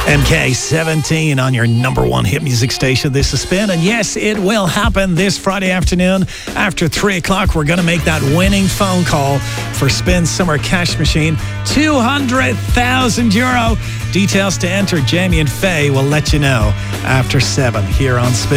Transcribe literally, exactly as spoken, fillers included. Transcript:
M K seventeen on your number one hit music station. This is Spin. And yes, it will happen this Friday afternoon after three o'clock. We're going to make that winning phone call for Spin's Summer Cash Machine. two hundred thousand euro. Details to enter, Jamie and Faye will let you know after seven here on Spin.